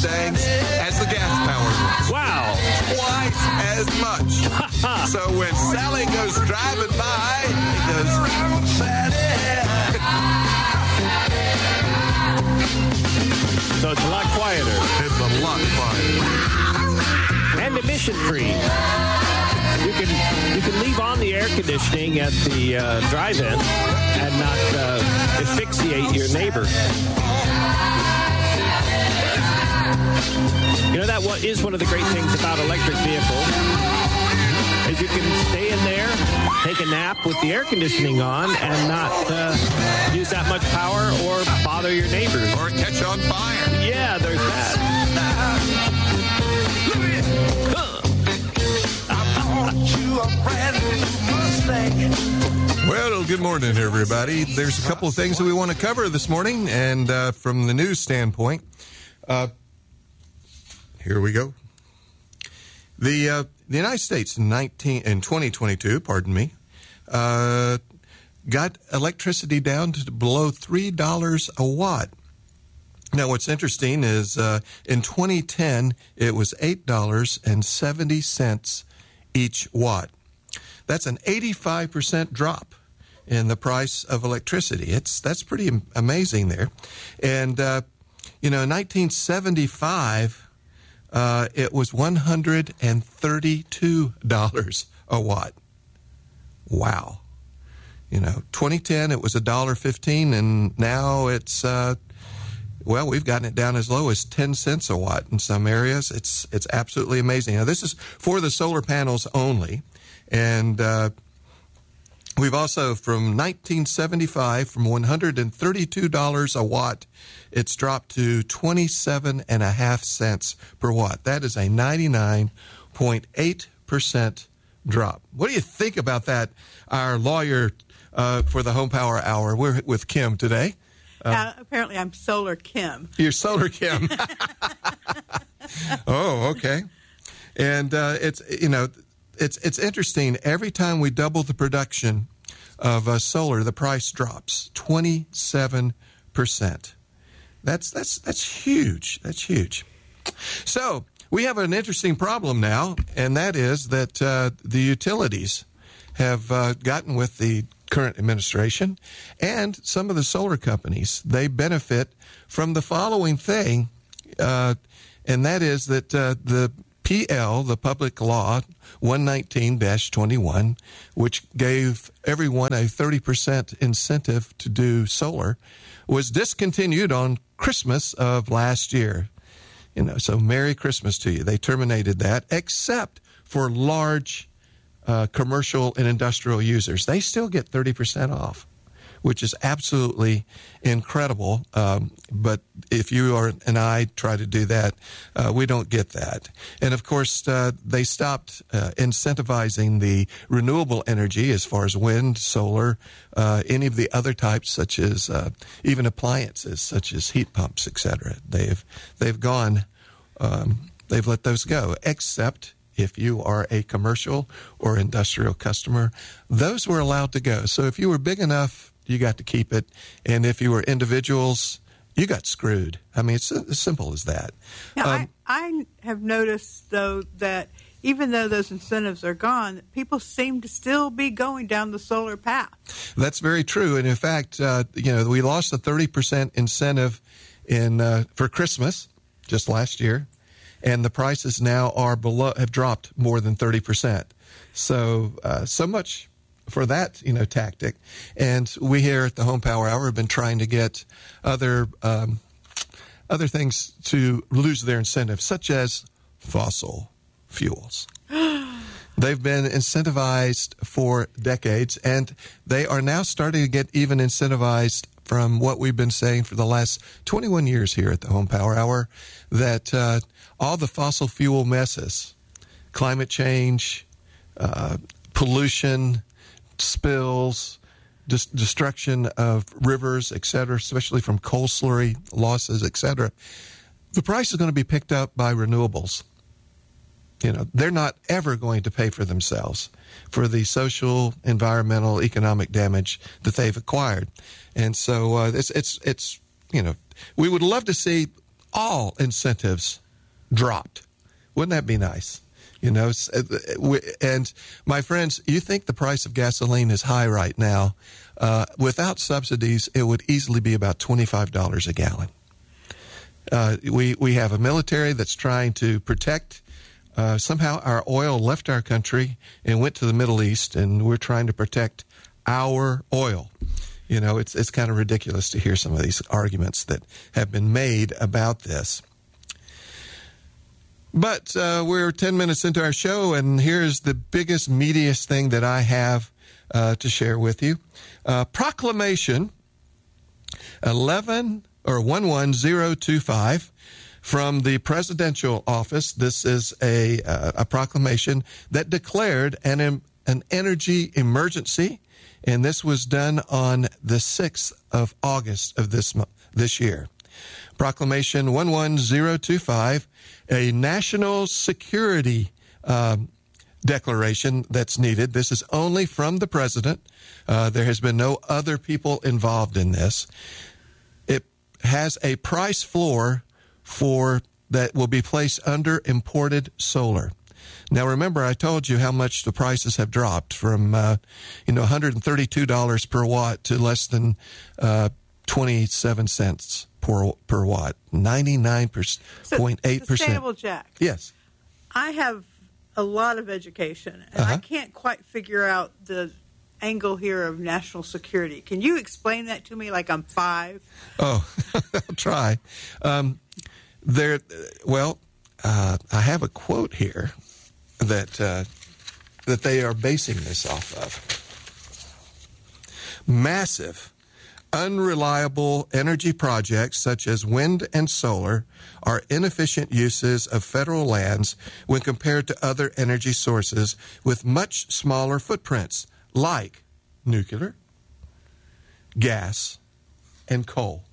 Mustangs as the gas-powered ones. Wow. Twice as much. So when Sally goes driving by, it goes, So it's a lot quieter. it's a lot quieter. And emission-free. You can leave on the air conditioning at the drive-in and not asphyxiate your neighbor. You know, that is one of the great things about electric vehicles, is you can stay in there, take a nap with the air conditioning on, and not use that much power or bother your neighbors. Or catch on fire. Yeah, there's that. Well, good morning, everybody. There's a couple of things that we want to cover this morning, and from the news standpoint, here we go. The United States in 2022, got electricity down to below $3 a watt. Now, what's interesting is in 2010, it was $8.70 each watt. That's an 85% drop in the price of electricity. That's pretty amazing there. And, in 1975, it was $132 a watt. Wow. 2010, it was $1.15, and now it's, we've gotten it down as low as 10 cents a watt in some areas. It's absolutely amazing. Now, this is for the solar panels only. And we've also, from 1975, from $132 a watt, it's dropped to 27.5 cents per watt. That is a 99.8% drop. What do you think about that? Our lawyer for the Home Power Hour, we're with Kim today. Apparently, I'm Solar Kim. You're Solar Kim. Oh, okay. And it's interesting. Every time we double the production of solar, the price drops 27%. That's huge. That's huge. So we have an interesting problem now, and that is that the utilities have gotten with the current administration and some of the solar companies. They benefit from the following thing, and that is that the PL, the Public Law 119-21, which gave everyone a 30% incentive to do solar, was discontinued on Christmas of last year. So Merry Christmas to you. They terminated that, except for large commercial and industrial users. They still get 30% off, which is absolutely incredible. But if you and I try to do that, we don't get that. And of course, they stopped incentivizing the renewable energy as far as wind, solar, any of the other types, such as even appliances, such as heat pumps, etc. They've gone. They've let those go, except if you are a commercial or industrial customer. Those were allowed to go. So if you were big enough, you got to keep it. And if you were individuals, you got screwed. I mean, it's as simple as that. Now, I have noticed, though, that even though those incentives are gone, people seem to still be going down the solar path. Have very true. And in fact, we lost the 30% incentive for Christmas just last year. And the prices now have dropped more than 30%. So much for that, tactic. And we here at the Home Power Hour have been trying to get other things to lose their incentives, such as fossil fuels. They've been incentivized for decades, and they are now starting to get even incentivized from what we've been saying for the last 21 years here at the Home Power Hour, that all the fossil fuel messes, climate change, pollution, spills, destruction of rivers, etc., especially from coal slurry losses, etc., the price is going to be picked up by renewables. They're not ever going to pay for themselves for the social, environmental, economic damage that they've acquired. And so it's we would love to see all incentives dropped. Wouldn't that be nice? You know, and my friends, you think the price of gasoline is high right now. Without subsidies, it would easily be about $25 a gallon. We have a military that's trying to protect. Somehow our oil left our country and went to the Middle East, and we're trying to protect our oil. You know, it's kind of ridiculous to hear some of these arguments that have been made about this. But we're 10 minutes into our show, and here's the biggest, meatiest thing that I have to share with you. Proclamation 11025 from the presidential office. This is a proclamation that declared an energy emergency, and this was done on the 6th of August of this year. Proclamation 11025, a national security declaration that's needed. This is only from the president. There has been no other people involved in this. It has a price floor that will be placed under imported solar. Now, remember, I told you how much the prices have dropped from $132 per watt to less than 27 cents per watt, 99.8%. Sustainable Jack. Yes. I have a lot of education, and I can't quite figure out the angle here of national security. Can you explain that to me like I'm 5? Oh, I'll try. I have a quote here that they are basing this off of. Massive, unreliable energy projects such as wind and solar are inefficient uses of federal lands when compared to other energy sources with much smaller footprints, like nuclear, gas, and coal.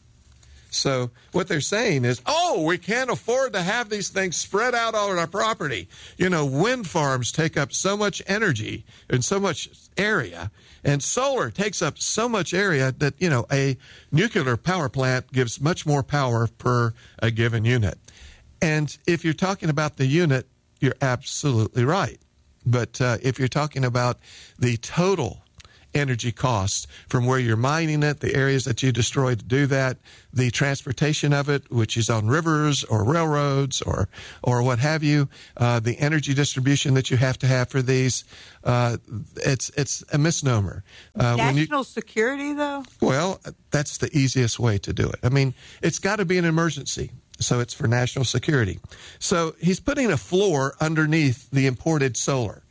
So what they're saying is, we can't afford to have these things spread out on our property. You know, wind farms take up so much energy and so much area, and solar takes up so much area that, a nuclear power plant gives much more power per a given unit. And if you're talking about the unit, you're absolutely right. But if you're talking about the total energy cost from where you're mining it, the areas that you destroyed to do that, the transportation of it, which is on rivers or railroads or what have you, the energy distribution that you have to have for these, it's a misnomer. National security, though? Well, that's the easiest way to do it. I mean, it's got to be an emergency. So it's for national security. So he's putting a floor underneath the imported solar.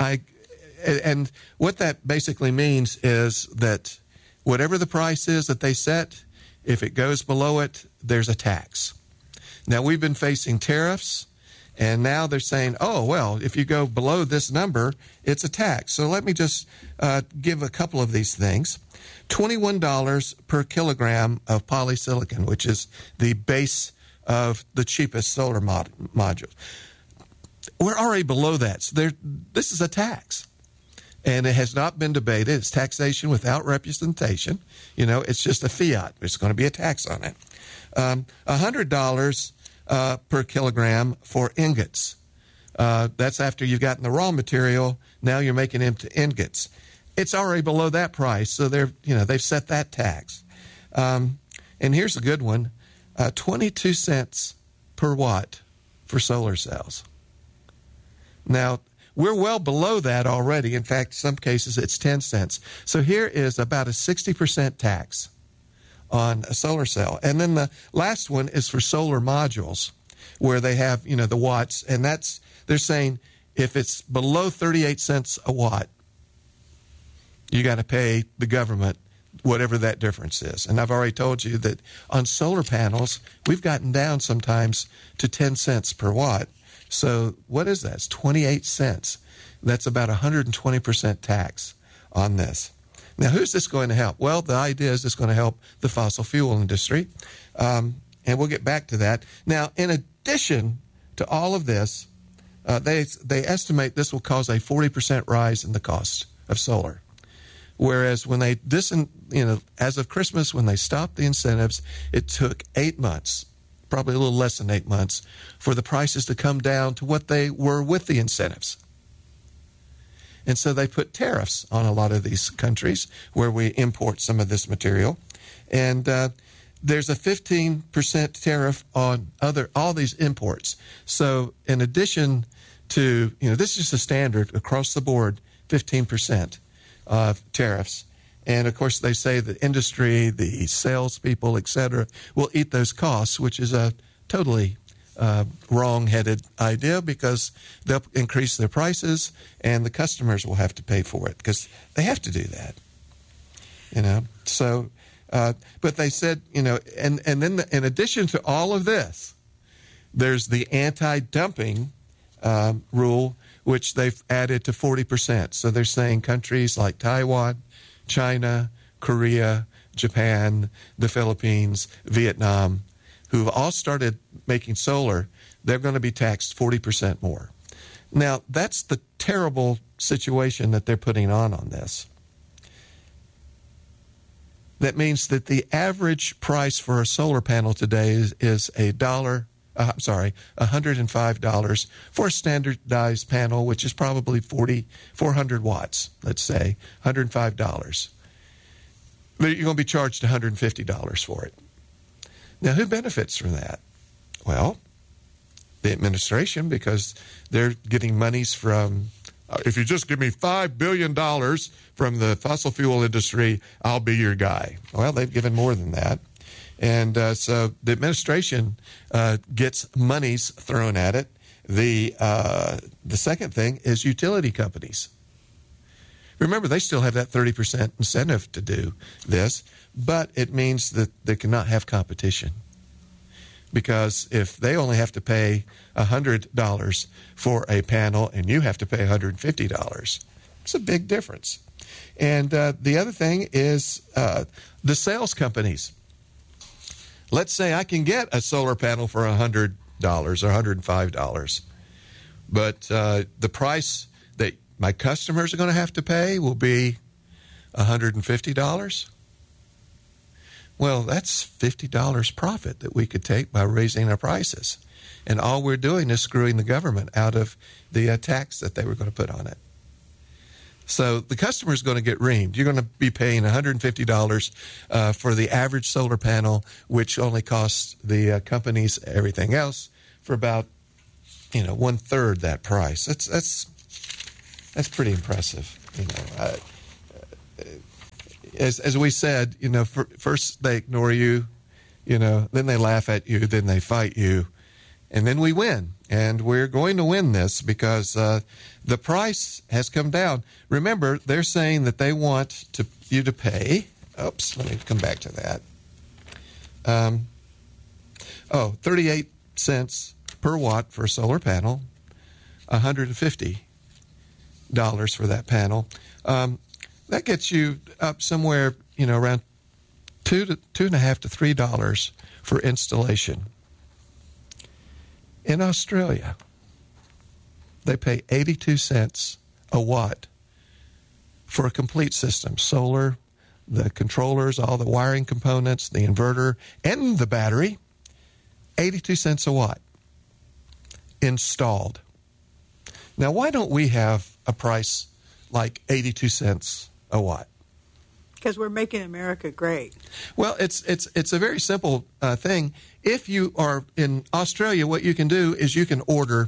And what that basically means is that whatever the price is that they set, if it goes below it, there's a tax. Now, we've been facing tariffs, and now they're saying, if you go below this number, it's a tax. So let me just give a couple of these things. $21 per kilogram of polysilicon, which is the base of the cheapest solar modules. We're already below that. So this is a tax. And it has not been debated. It's taxation without representation. It's just a fiat. There's going to be a tax on it. $100 per kilogram for ingots. That's after you've gotten the raw material. Now you're making it into ingots. It's already below that price, so they've set that tax. And here's a good one: 22 cents per watt for solar cells. Now, we're well below that already. In fact, in some cases, it's 10 cents. So here is about a 60% tax on a solar cell. And then the last one is for solar modules, where they have, the watts. And they're saying if it's below 38 cents a watt, you got to pay the government whatever that difference is. And I've already told you that on solar panels, we've gotten down sometimes to 10 cents per watt. So what is that? It's 28 cents. That's about 120% tax on this. Now, who's this going to help? Well, the idea is it's going to help the fossil fuel industry, and we'll get back to that. Now, in addition to all of this, they estimate this will cause a 40% rise in the cost of solar. Whereas when as of Christmas, when they stopped the incentives, it took 8 months, probably a little less than 8 months, for the prices to come down to what they were with the incentives. And so they put tariffs on a lot of these countries where we import some of this material. And there's a 15% tariff on all these imports. So in addition to, this is the standard across the board, 15% of tariffs. And, of course, they say the industry, the salespeople, et cetera, will eat those costs, which is a totally wrong-headed idea, because they'll increase their prices and the customers will have to pay for it because they have to do that. So, but they said, and then in addition to all of this, there's the anti-dumping rule, which they've added to 40%. So they're saying countries like Taiwan, China, Korea, Japan, the Philippines, Vietnam, who've all started making solar, they're going to be taxed 40% more. Now, that's the terrible situation that they're putting on this. That means that the average price for a solar panel today is $105 for a standardized panel, which is probably 400 watts, let's say, $105. But you're going to be charged $150 for it. Now, who benefits from that? Well, the administration, because they're getting monies from, if you just give me $5 billion from the fossil fuel industry, I'll be your guy. Well, they've given more than that. And so the administration gets monies thrown at it. The second thing is utility companies. Remember, they still have that 30% incentive to do this, but it means that they cannot have competition. Because if they only have to pay $100 for a panel and you have to pay $150, it's a big difference. And the other thing is the sales companies. Let's say I can get a solar panel for $100 or $105, but the price that my customers are going to have to pay will be $150. Well, that's $50 profit that we could take by raising our prices. And all we're doing is screwing the government out of the tax that they were going to put on it. So the customer is going to get reamed. You're going to be paying $150 for the average solar panel, which only costs the companies everything else for about, 1/3 that price. That's pretty impressive. As we said, first they ignore you, then they laugh at you, then they fight you, and then we win. And we're going to win this because the price has come down. Remember, they're saying that they want you to pay. Oops, let me come back to that. 38 cents per watt for a solar panel, $150 for that panel. That gets you up somewhere, around $2.5 to $3 for installation. In Australia, they pay 82 cents a watt for a complete system. Solar, the controllers, all the wiring components, the inverter, and the battery, 82 cents a watt installed. Now, why don't we have a price like 82 cents a watt? Because we're making America great. Well, it's a very simple thing. If you are in Australia, what you can do is you can order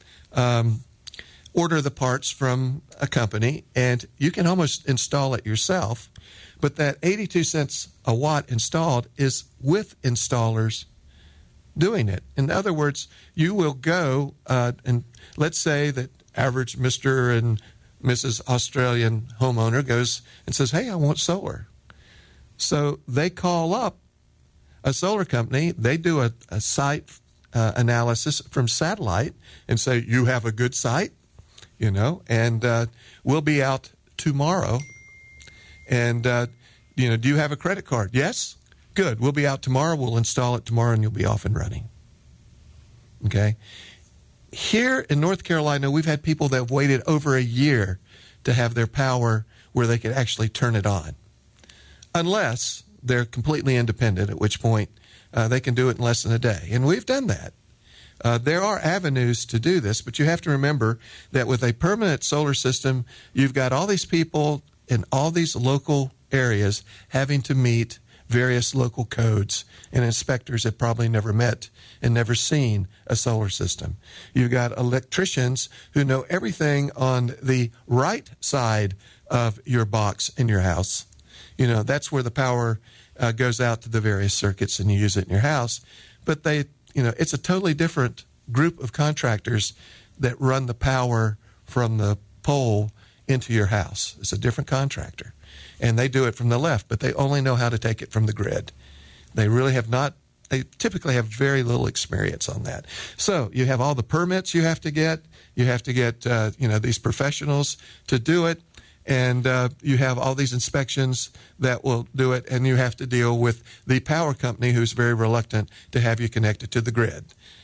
the parts from a company, and you can almost install it yourself. But that 82 cents a watt installed is with installers doing it. In other words, you will go and let's say that average Mr. and Mrs. Australian homeowner goes and says, hey, I want solar. So they call up a solar company. They do a site analysis from satellite and say, you have a good site, and we'll be out tomorrow. And, do you have a credit card? Yes? Good. We'll be out tomorrow. We'll install it tomorrow, and you'll be off and running. Okay? Here in North Carolina, we've had people that have waited over a year to have their power where they could actually turn it on. Unless they're completely independent, at which point They can do it in less than a day. And we've done that. There are avenues to do this, but you have to remember that with a permanent solar system, you've got all these people in all these local areas having to meet various local codes, and inspectors have probably never met and never seen a solar system. You've got electricians who know everything on the right side of your box in your house. You know, that's where the power goes out to the various circuits and you use it in your house. But it's a totally different group of contractors that run the power from the pole into your house. It's a different contractor. And they do it from the left, but they only know how to take it from the grid. They typically have very little experience on that. So you have all the permits you have to get. You have to get, these professionals to do it. And you have all these inspections that will do it, and you have to deal with the power company who's very reluctant to have you connected to the grid.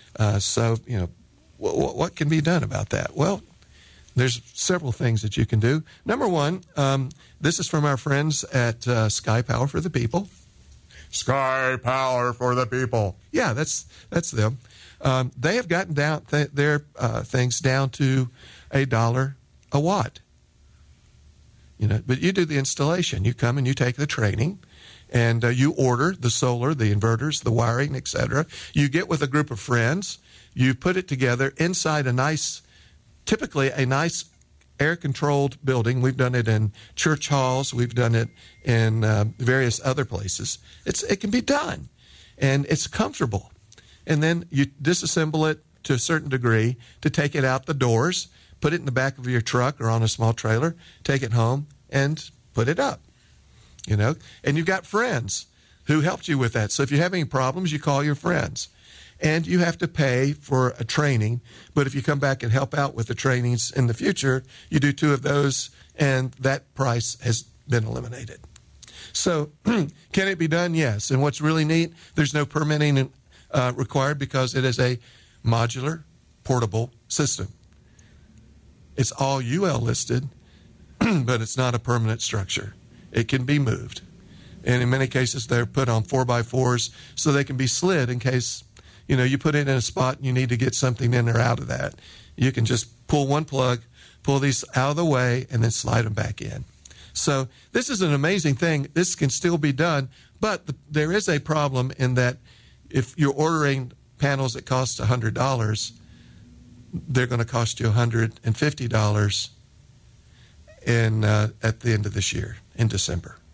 What can be done about that? Well, there's several things that you can do. Number one, this is from our friends at Sky Power for the People. Sky Power for the People. Yeah, that's them. They have gotten down their things down to $1 a watt. But you do the installation. You come and you take the training, and you order the solar, the inverters, the wiring, etc. You get with a group of friends. You put it together inside typically a nice air-controlled building. We've done it in church halls. We've done it in various other places. It can be done, and it's comfortable. And then you disassemble it to a certain degree to take it out the doors, put it in the back of your truck or on a small trailer, take it home, and put it up. And you've got friends who helped you with that. So if you have any problems, you call your friends. And you have to pay for a training, but if you come back and help out with the trainings in the future, you do 2 of those, and that price has been eliminated. So can it be done? Yes. And what's really neat, there's no permitting required because it is a modular, portable system. It's all UL listed, but it's not a permanent structure. It can be moved. And in many cases, they're put on 4x4s so they can be slid in case, you put it in a spot and you need to get something in or out of that. You can just pull one plug, pull these out of the way, and then slide them back in. So this is an amazing thing. This can still be done, but there is a problem in that if you're ordering panels that cost $100, they're going to cost you $150 at the end of this year in December.